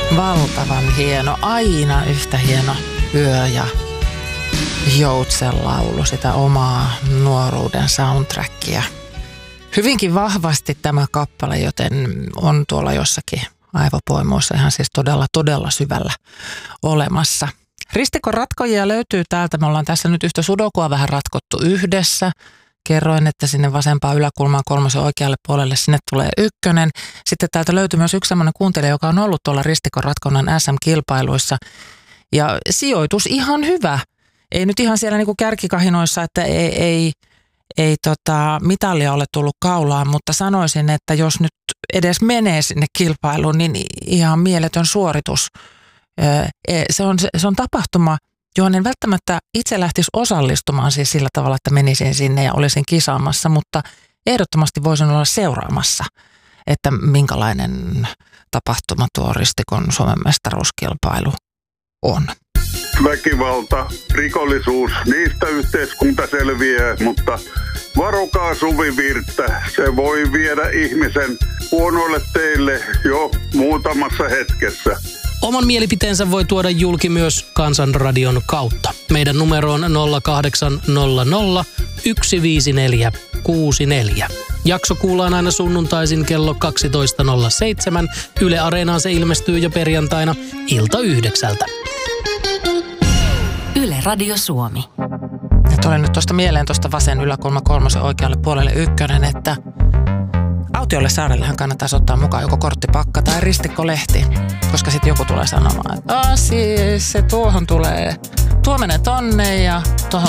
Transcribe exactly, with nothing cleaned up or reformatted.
Valtavan hieno, aina yhtä hieno yö ja Joutsenlaulu, sitä omaa nuoruuden soundtrackia. Hyvinkin vahvasti tämä kappale, joten on tuolla jossakin aivopoimoissa ihan siis todella, todella syvällä olemassa. Ristikon ratkojia löytyy täältä. Me ollaan tässä nyt yhtä sudokua vähän ratkottu yhdessä. Kerroin, että sinne vasempaan yläkulmaan kolmosen oikealle puolelle sinne tulee ykkönen. Sitten täältä löytyy myös yksi sellainen kuuntelija, joka on ollut tuolla Ristikon ratkonnan S M-kilpailuissa. Ja sijoitus ihan hyvä. Ei nyt ihan siellä niinku kärkikahinoissa, että ei, ei, ei tota, mitalia ole tullut kaulaan, mutta sanoisin, että jos nyt edes menee sinne kilpailuun, niin ihan mieletön suoritus. Se on, se on tapahtuma, johon en välttämättä itse lähtisi osallistumaan siis sillä tavalla, että menisin sinne ja olisin kisaamassa, mutta ehdottomasti voisin olla seuraamassa, että minkälainen tapahtuma tuo Ristikon Suomen mestaruuskilpailu on. Väkivalta, rikollisuus, niistä yhteiskunta selviää, mutta varokaa suvivirttä. Se voi viedä ihmisen huonoille teille jo muutamassa hetkessä. Oman mielipiteensä voi tuoda julki myös Kansanradion kautta. Meidän numero on nolla kahdeksan nolla nolla yksi viisi neljä kuusi neljä. Jakso kuullaan aina sunnuntaisin kello kaksitoista nolla seitsemän. Yle Areenaan se ilmestyy jo perjantaina ilta yhdeksältä. Yle Radio Suomi. Ja tuli nyt tuosta mieleen tuosta vasen yläkulma kolmosen oikealle puolelle ykkönen, että autiolle saarellehan kannattaisi ottaa mukaan joko korttipakka tai ristikkolehti, koska sitten joku tulee sanomaan, että siis se tuohon tulee, tuo menee tonne ja tuohon